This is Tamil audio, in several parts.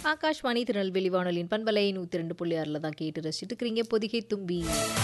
ஆகாஷ்வாணி திருநெல்வேலி வானொலியின் பண்பலை 102.6 தான் கேட்டு ரசிச்சுட்டு இருக்கிறீங்க பொதிகை தும்பி.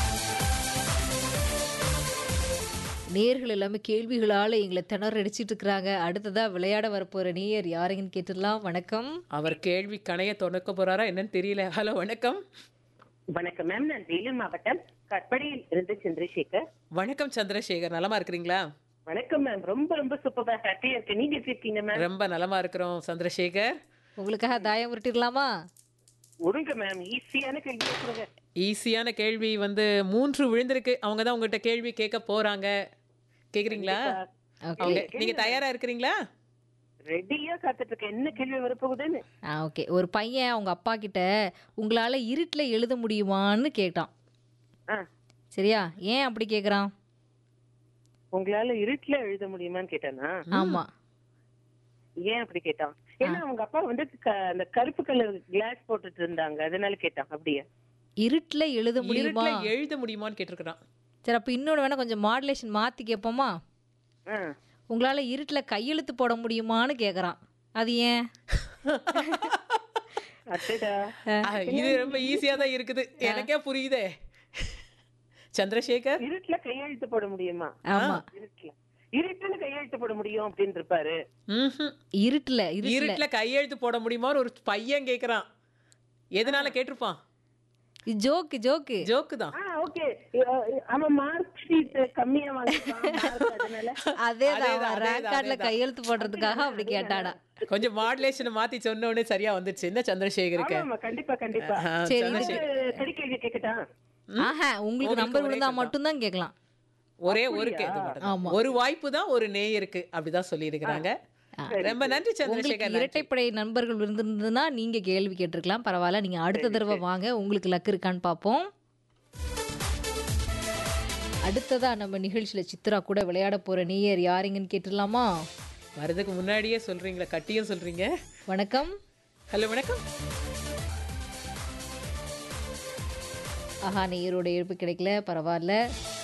நேயர்கள் எல்லாமே கேள்விகளால் எங்களை திணற அடிச்சிட்டு இருக்கிறாங்க. அடுத்ததா விளையாட வரப்போற நேயர் யாருங்கன்னு கேட்டுடலாம். வணக்கம். அவர் கேள்வி கணைய தொடக்க போறாரா என்னன்னு தெரியல. ஹலோ வணக்கம். வணக்கம் மேம், நான் வேலூர் மாவட்டம் கட்படியில் இருந்து சந்திரசேகர். வணக்கம் சந்திரசேகர், நலமா இருக்கிறீங்களா? வணக்கம் மேம், ரொம்ப ரொம்ப சூப்பரா ஹாப்பியா இருக்கு. நீங்க எப்படி இருக்கீங்க மேம்? ரொம்ப நலமா இருக்கிறோம் சந்திரசேகர். உங்களுக்காக தாயம் உருட்டிடலாமா? ஒழுங்க மேம், ஈஸியான கேள்வி கொடுங்க. ஈஸியான கேள்வி வந்து 3 விழுந்திருக்கு. அவங்க தான் உங்கள்கிட்ட கேள்வி கேட்க போறாங்க. கேக்குறீங்களா? நீங்க தயாரா இருக்கிறீங்களா? ரெடியா காத்துட்டு இருக்கேன். என்ன கேள்வி வரப்போகுதுன்னு. ஓகே. ஒரு பையன் அவங்க அப்பா கிட்ட உங்களால இருட்டில் எழுத முடியுமான்னு கேட்டான். ஆ, சரியா? ஏன் அப்படி கேட்குறான்? உங்களால இருட்டுல எழுத முடியுமான்னு கேட்டானா? ஆமா. ஏன் அப்படி கேட்டான்? ஏன்னா அவங்க அப்பா வந்து அந்த கருப்பு கலர் கிளாஸ் போட்டுட்டு இருந்தாங்க, அதனால கேட்டான். அப்படியா? இருட்டில் எழுத முடியுமா? இருட்டுல எழுத முடியுமான்னு கேட்டிருக்கிறான். சரி, அப்போ இன்னொன்று வேணா கொஞ்சம் மாடுலேஷன் மாற்றி கேட்போமா? ஆ, உங்களால இருட்டில் கையெழுத்து போட முடியுமான்னு கேட்குறான். அது ஏன்? அடடா. இது ரொம்ப ஈஸியா தான் இருக்குது, எனக்கே புரியுதே. சந்திரசேகர், இருட்டுல கையெழுத்து போட முடியுமா? ஆமா. இருட்டுல கையெழுத்து போட முடியும் அப்படின்னு இருப்பாரு. இருட்டில் இருட்டுல கையெழுத்து போட முடியுமான்னு ஒரு பையன் கேக்குறான். எதனால கேட்டிருப்பான்? ஜோக்கு ஜோக்கு ஜோக்கு தான். ஓகே. அவன் மார்க் ஷீட் கம்மியா வாங்கிட்டான், அதனால. அதேதான். ரேங்க் கார்டுல கையெழுத்து போடுறதுக்காக அப்படி கேட்டாடா. கொஞ்சம் மாடுலேஷனை மாத்தி சொன்ன உடனே சரியா வந்துருச்சு. என்ன சந்திரசேகருக்கு? ஆமா, கண்டிப்பா கண்டிப்பா. சரி, கடி கேள்வி கேட்கட்டா? ஆஹா, உங்களுக்கு நம்பர் விழுந்தா மட்டும்தான் கேட்கலாம். ஒரே ஒரு ஒரு வாய்ப்பு தான் ஒரு நேயருக்கு, அப்படிதான் சொல்லி இருக்கிறாங்க. ரொம்ப நன்றி சந்திரசேகர். இரட்டைப்படை நண்பர்கள் இருந்திருந்ததுன்னா நீங்க கேள்வி கேட்டிருக்கலாம். பரவாயில்ல, நீங்க அடுத்த தடவை வாங்க, உங்களுக்கு லக் இருக்கான்னு பார்ப்போம். அடுத்ததா நம்ம நிகழ்ச்சியில சித்ரா கூட விளையாட போற நேயர் யாருங்கன்னு கேட்டுடலாமா? வரதுக்கு முன்னாடியே சொல்றீங்களா? கட்டியும் சொல்றீங்க. வணக்கம். ஹலோ வணக்கம். ஆஹா, நேயரோட இழப்பு கிடைக்கல. பரவாயில்ல.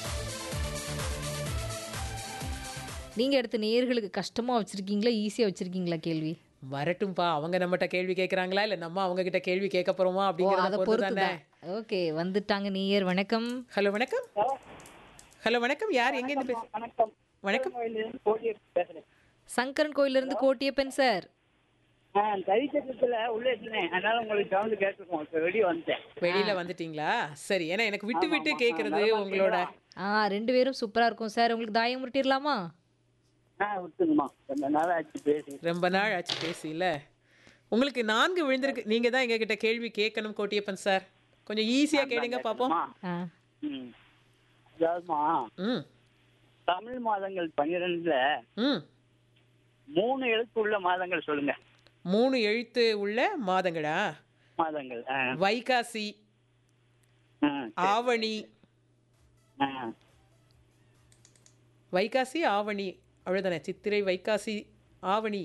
நீங்க அடுத்த நேயர்களுக்கு கஷ்டமா வச்சிருக்கீங்களா, ஈஸியா வச்சிருக்கீங்களா கேள்வி? வரட்டும்பா, அவங்க நம்மகிட்ட கேள்வி கேட்கறாங்களா இல்ல நம்ம அவங்க கிட்ட கேள்வி கேட்க போறோமா அப்படிங்கறத பொறுத்து தானே. ஓகே, வந்துட்டாங்க நேயர். வணக்கம். ஹலோ வணக்கம். ஹலோ வணக்கம். யார் எங்க இருந்து வணக்கம். வணக்கம். பேசுறேன். சங்கரன் கோயில இருந்து கோட்டியப்பன் சார். கவிச்சத்துல உள்ள இருந்தேன், அதனால உங்களுக்கு சவுண்ட் கேட்டுருக்கோம். இப்ப வெளியே வந்துட்டேன். வெளியில வந்துட்டீங்களா? சரி. ஏன்னா எனக்கு விட்டு விட்டு கேக்குறது உங்களோட. 2 பேரும் சூப்பரா இருக்கும் சார். உங்களுக்கு தாயம் உருட்டிடலாமா? விட்டுங்கம்மா, ரொம்ப நாள் ஆச்சு பேசி. ரொம்ப நாள் ஆச்சு பேசில. உங்களுக்கு 4 விழுந்திருக்கு. நீங்க தான் எங்க கிட்ட கேள்வி கேட்கணும் கோட்டியப்பன் சார். கொஞ்சம் ஈஸியா கேளுங்க பாப்போம். அதாவதுமா, ம் தமிழ் மாதங்கள் 12ல ம் 3 எழுத்து உள்ள மாதங்கள் சொல்லுங்க. 3 எழுத்து உள்ள மாதங்களா? மாதங்கள். வைகாசி, ஆவணி. வைகாசி ஆவணி அவ்வளவுதானே? சித்திரை, வைகாசி, ஆவணி.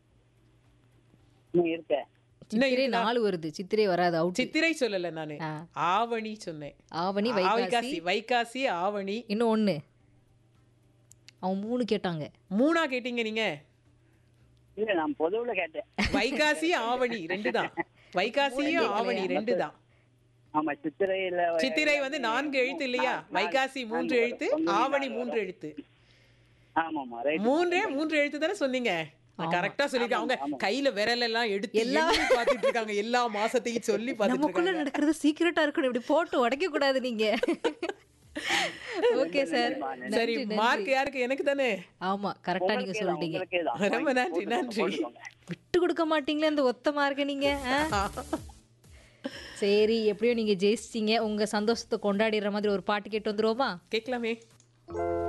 இருக்க சித்திரை 4 வருது. சித்திரை வராது. அவுட். சித்திரை சொல்லல நானு, ஆவணி சொன்னேன். ஆவணி, வைகாசி. வைகாசி ஆவணி. இன்னும் 1. அவன் 3 கேட்டாங்க. 3 கேட்டீங்க நீங்க? இல்ல, நான் பொதுவுல கேட்டேன். வைகாசி ஆவணி 2 தான். வைகாசியும் ஆவணி 2 தான். ஆமா, சித்திரை வந்து 4 எழுத்து இல்லையா? வைகாசி 3 எழுத்து, ஆவணி 3 எழுத்து. ஆமாமா, 3 எழுத்து தானே சொன்னீங்க. கரெக்டா சொல்லிருக்கேன். அவங்க கையில விரல் எல்லாம் எடுத்து எல்லாம் பாத்துட்டு இருக்காங்க. எல்லா மாசத்தையும் சொல்லி பாத்துட்டு நமக்குள்ள நடக்கிறது சீக்கிரட்டா இருக்கணும். இப்படி போட்டு உடைக்க கூடாது நீங்க. Okay sir. சரி, மார்க் யாருக்கு? எனக்கு தானே? ஆமா, கரெக்டா நீங்க சொல்லிட்டீங்க. ரொம்ப நன்றி. நன்றி. விட்டு கொடுக்க மாட்டீங்களே அந்த ஒத்த மார்க்க நீங்க. சரி, எப்படியோ நீங்க ஜெயிச்சிட்டீங்க. உங்க சந்தோஷத்தை கொண்டாடிற மாதிரி ஒரு பாட்டு கேட்டு வந்துருவோமா? கேட்கலாமே.